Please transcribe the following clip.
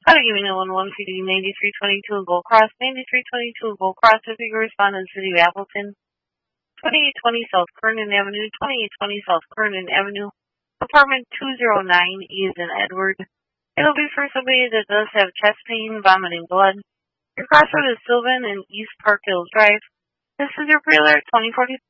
Auto Unit 11 PD 9322 Gold Cross, 9322 Gold Cross, if you respond in the City of Appleton, 2820 South Kernan Avenue, 2820 South Kernan Avenue, apartment 209 is in Edward. It'll be for somebody that does have chest pain, vomiting blood. Your crossroad is Sylvan and East Park Hills Drive. This is your pre-alert 2040.